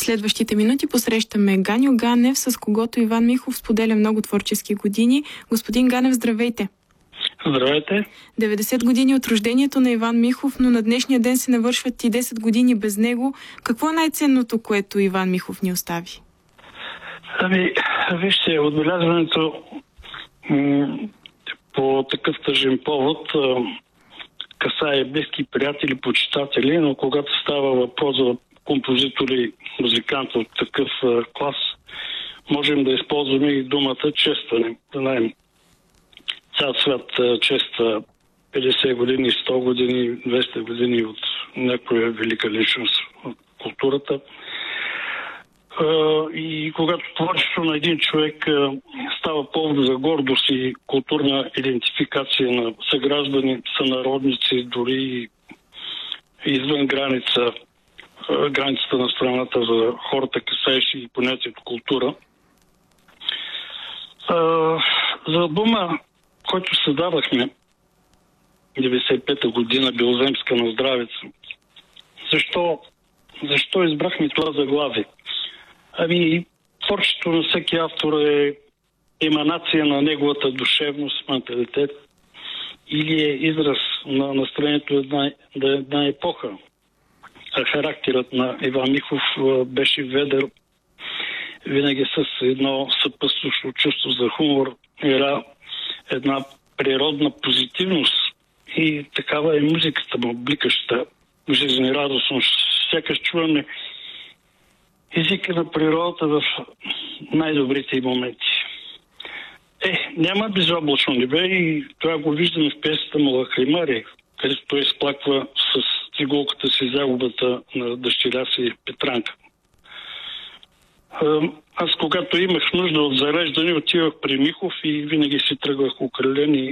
следващите минути посрещаме Ганьо Ганев, с когото Иван Михов споделя много творчески години. Господин Ганев, здравейте! Здравейте! 90 години от рождението на Иван Михов, но на днешния ден се навършват и 10 години без него. Какво е най-ценното, което Иван Михов ни остави? Вижте, отбелязването по такъв тъжен повод касае близки приятели, почитатели, но когато става въпрос за композитори, музиканти от такъв клас, можем да използваме и думата честване. Знаем, цял свят чества 50 години, 100 години, 200 години от някоя велика личност от културата. И когато творчеството на един човек става повод за гордост и културна идентификация на съграждани, сънародници, дори извън границата на страната за хората, касаещи и понятието култура. За албума, който създавахме 95-та година, Белоземска на здравица, защо избрахме това заглавие? Творчеството на всеки автор е еманация на неговата душевност, менталитет или е израз на настроението на една епоха. Характерът на Иван Михов беше ведър, винаги с едно съпътстващо чувство за хумор, една природна позитивност и такава е музиката му, бликаща жизнерадостност. Сякаш чуваме езика на природата в най-добрите моменти. Няма безоблачно небе и това го виждаме в песента му Лакримари, където той изплаква с цигулката си загубата на дъщеря си Петранка. Аз, когато имах нужда от зареждане, отивах при Михов и винаги си тръгвах окрилен и